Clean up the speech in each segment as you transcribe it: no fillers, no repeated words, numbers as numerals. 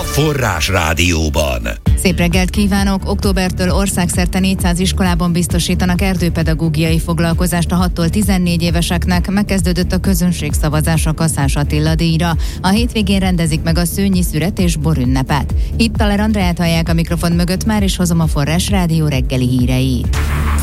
Forrás Rádióban. Szép reggelt kívánok! Októbertől országszerte 400 iskolában biztosítanak erdőpedagógiai foglalkozást a 6-tól 14 éveseknek. Megkezdődött a közönségszavazás a Kaszás Attila díjra. A hétvégén rendezik meg a szőnyi szüret és borünnepet. Itt Taler Andreát hallják a mikrofon mögött, már is hozom a Forrás Rádió reggeli híreit.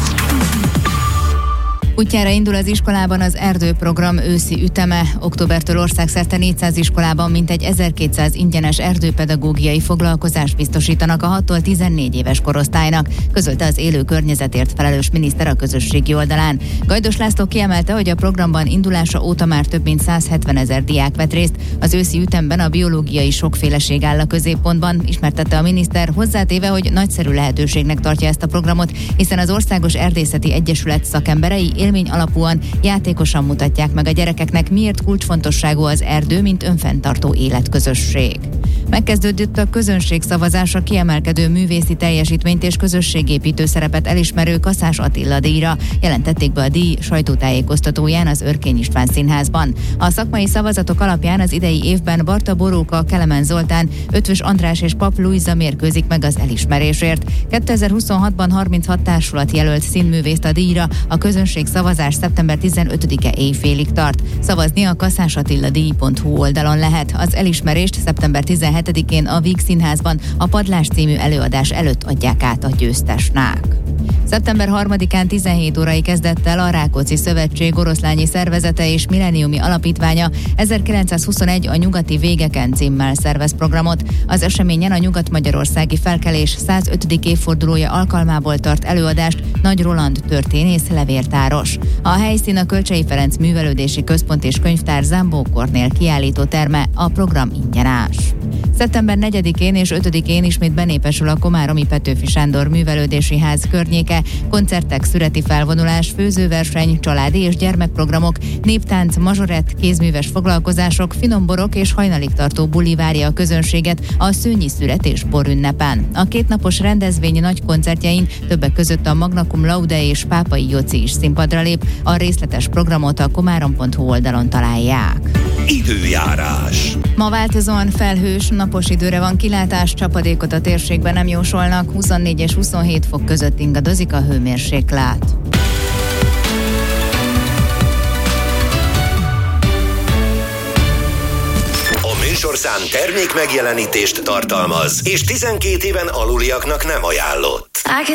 Útjára indul az iskolában az erdőprogram őszi üteme. Októbertől országszerte 400 iskolában mintegy 1200 ingyenes erdőpedagógiai foglalkozást biztosítanak a 6-tól 14 éves korosztálynak, közölte az élő környezetért felelős miniszter a közösségi oldalán. Gajdos László kiemelte, hogy a programban indulása óta már több mint 170 000 diák vett részt. Az őszi ütemben a biológiai sokféleség áll a középpontban, ismertette a miniszter, hozzátéve, hogy nagyszerű lehetőségnek tartja ezt a programot, hiszen az Országos Erdészeti Egyesület szakemberei élmény alapúan, játékosan mutatják meg a gyerekeknek, miért kulcsfontosságú az erdő, mint önfenntartó életközösség. Megkezdődött a közönségszavazás a kiemelkedő művészi teljesítményt és közösségépítő szerepet elismerő Kaszás Attila díjra, jelentették be a díj sajtótájékoztatóján az Örkény István Színházban. A szakmai szavazatok alapján az idei évben Barta Boróka, Kelemen Zoltán, Ötvös András és Pap Luisa mérkőzik meg az elismerésért. 2026-ban 36 társulat jelölt színművészt a díjra, a közönségszavazás szeptember 15-e éjfélig tart. Szavazni a kaszásatilladíj.hu oldalon lehet. Az elismerést szeptember 17-én a Víg Színházban a Padlás című előadás előtt adják át a győztesnek. Szeptember 3-án 17 órai kezdett el a Rákóczi Szövetség oroszlányi szervezete és milleniumi alapítványa 1921 a nyugati végeken címmel szervez programot. Az eseményen a nyugat-magyarországi felkelés 105. évfordulója alkalmából tart előadást Nagy Roland történész levértáros. A helyszín a Kölcsey Ferenc Művelődési Központ és Könyvtár Zambó Kornél kiállító terme, a program ingyenes. Szeptember 4-én és 5-én ismét benépesül a komáromi Petőfi Sándor Művelődési Ház környéke, koncertek, szüreti felvonulás, főzőverseny, családi és gyermekprogramok, néptánc, mazsorett, kézműves foglalkozások, finomborok és hajnalig tartó buli várja a közönséget a szőnyi szüret és borünnepen. A kétnapos rendezvény nagy koncertjein többek között a Magna Cum Laude és Pápai Joci is színpadra lép, a részletes programot a komárom.hu oldalon találják. Időjárás. Ma változóan felhős, napos időre van kilátás, csapadékot a térségben nem jósolnak, 24 és 27 fok között ingadozik a hőmérséklet. A műsorszám termék megjelenítést tartalmaz, és 12 éven aluliaknak nem ajánlott.